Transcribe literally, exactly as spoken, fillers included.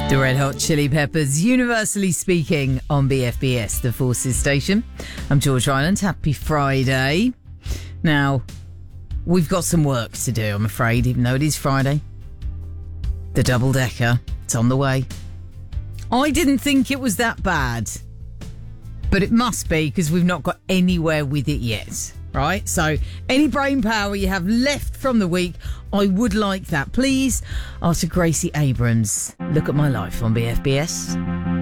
The Red Hot Chili Peppers, universally speaking, on B F B S, the Forces station. I'm George Ryland. Happy Friday. Now, we've got some work to do, I'm afraid, even though it is Friday. The double-decker, it's on the way. I didn't think it was that bad, but it must be because we've not got anywhere with it yet, right? So, any brain power you have left from the week, I would like that. Please, after Gracie Abrams, look at my life on B F B S.